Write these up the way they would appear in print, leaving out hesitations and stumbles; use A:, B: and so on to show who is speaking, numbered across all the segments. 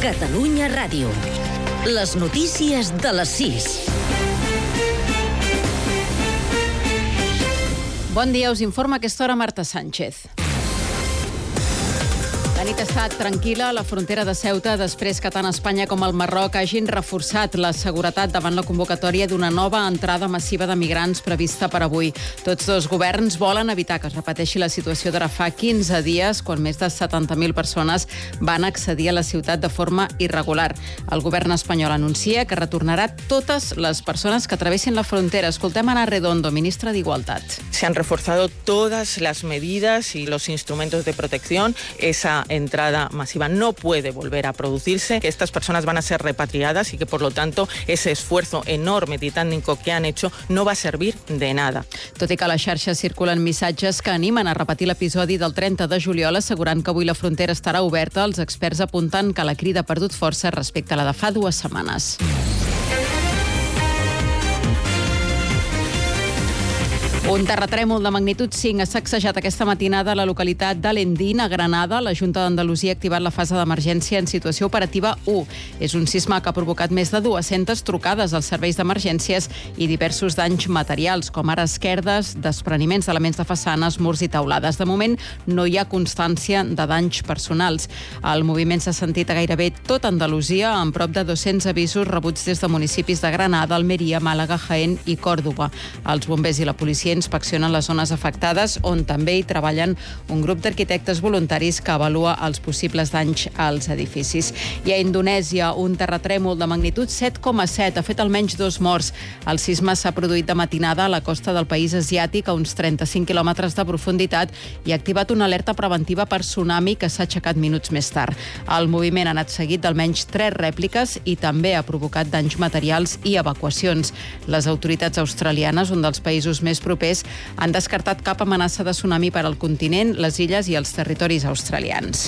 A: Catalunya Ràdio. Les notícies de les 6.
B: Bon dia, us informa a aquesta hora Marta Sánchez. La nit ha estat tranquil·la a la frontera de Ceuta després que tant Espanya com el Marroc hagin reforçat la seguretat davant la convocatòria d'una nova entrada massiva de migrants prevista per avui. Tots dos governs volen evitar que es repeteixi la situació d'ara fa 15 dies, quan més de 70.000 persones van accedir a la ciutat de forma irregular. El govern espanyol anuncia que retornarà totes les persones que travessin la frontera. Escoltem Ana Redondo, ministra de Igualdad.
C: Se han reforzado todas las medidas y los instrumentos de protección. Esa entrada masiva no puede volver a producirse, que estas personas van a ser repatriadas y que por lo tanto ese esfuerzo enorme, titánico que han hecho no va a servir de nada.
B: Tot i que a les xarxes circulen missatges que animen a repetir l'episodi del 30 de juliol, assegurant que avui la frontera estarà oberta, els experts apunten que la crida ha perdut força respecte a la de fa 2 setmanes. Un terratrèmol de magnitud 5 ha sacsejat aquesta matinada a la localitat d'Alendín, a Granada. La Junta d'Andalusia ha activat la fase d'emergència en situació operativa 1. És un sisme que ha provocat més de 200 trucades als serveis d'emergències i diversos danys materials, com ara esquerdes, despreniments d'elements de façanes, murs i taulades. De moment, no hi ha constància de danys personals. El moviment s'ha sentit a gairebé tot Andalusia, amb prop de 200 avisos rebuts des de municipis de Granada, Almeria, Màlaga, Jaén i Còrdova. Els bombers i la policia inspeccionen les zones afectades, on també hi treballen un grup d'arquitectes voluntaris que avalua els possibles danys als edificis. I a Indonèsia, un terratrèmol de magnitud 7,7 ha fet almenys 2 morts. El sisme s'ha produït de matinada a la costa del país asiàtic, a uns 35 quilòmetres de profunditat, i ha activat una alerta preventiva per tsunami que s'ha aixecat minuts més tard. El moviment ha anat seguit d'almenys 3 rèpliques i també ha provocat danys materials i evacuacions. Les autoritats australianes, un dels països més propers, han descartat cap amenaça de tsunami per al continent, les illes i els territoris australians.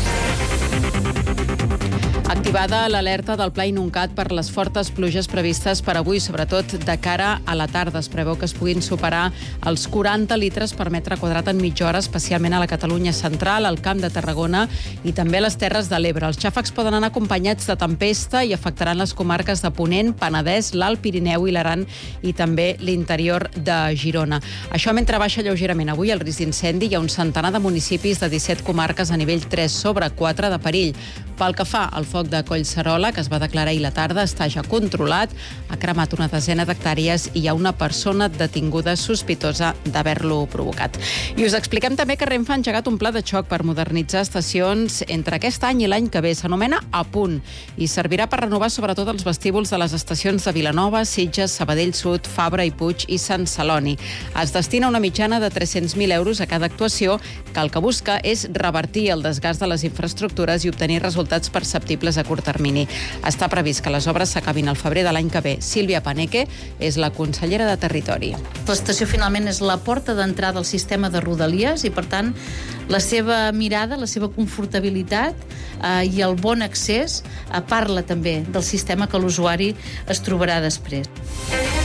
B: Activada l'alerta del Pla Inuncat per les fortes pluges previstes per avui, sobretot de cara a la tarda. Es preveu que es puguin superar els 40 litres per metre quadrat en mitja hora, especialment a la Catalunya central, al Camp de Tarragona i també a les Terres de l'Ebre. Els xàfecs poden anar acompanyats de tempesta i afectaran les comarques de Ponent, Penedès, l'Alt Pirineu i l'Aran i també l'interior de Girona. Això mentre baixa lleugerament avui el risc d'incendi. Hi ha un centenar de municipis de 17 comarques a nivell 3 sobre 4 de perill. Pel que fa al foc de Collserola, que es va declarar ahir la tarda, està ja controlat, ha cremat una desena d'hectàrees i hi ha una persona detinguda sospitosa d'haver-lo provocat. I us expliquem també que Renfe ha engegat un pla de xoc per modernitzar estacions entre aquest any i l'any que ve. S'anomena A Punt i servirà per renovar sobretot els vestíbuls de les estacions de Vilanova, Sitges, Sabadell Sud, Fabra i Puig i Sant Celoni. Es destina una mitjana de 300.000 euros a cada actuació, que el que busca és revertir el desgast de les infraestructures i obtenir resultats perceptibles a curt termini. Està previst que les obres s'acabin al febrer de l'any que ve. Sílvia Paneque és la consellera de Territori.
D: L'estació finalment és la porta d'entrada al sistema de Rodalies i, per tant, la seva mirada, la seva confortabilitat i el bon accés parla també del sistema que l'usuari es trobarà després.